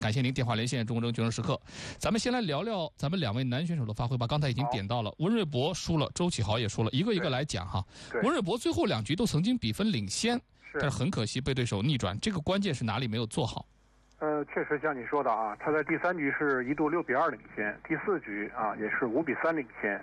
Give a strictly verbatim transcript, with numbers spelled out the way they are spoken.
感谢您电话连线中国决胜时刻。咱们先来聊聊咱们两位男选手的发挥吧。刚才已经点到了，温瑞博输了，周启豪也输了，一个一个来讲哈。温瑞博最后两局都曾经比分领先，但是很可惜被对手逆转，这个关键是哪里没有做好？ 呃，确实像你说的啊，他在第三局是一度六比二领先，第四局啊也是五比三领先。